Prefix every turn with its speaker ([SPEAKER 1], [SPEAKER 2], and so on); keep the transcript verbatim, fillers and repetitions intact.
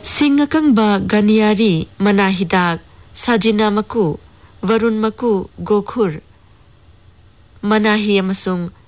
[SPEAKER 1] Singakangba Ganiyari Manahidak Sajina Maku Varun Maku Gokhur Manahi amasung